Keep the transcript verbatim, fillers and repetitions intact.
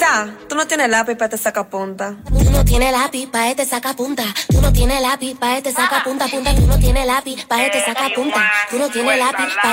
Mira, tú no tienes lápiz para este sacapunta. Tú no tienes lápiz pa' este sacapunta. Tú no tienes lápiz pa' este sacapunta, punta. Tú no tienes lápiz pa' este sacapunta. Tú no tienes lápiz pa'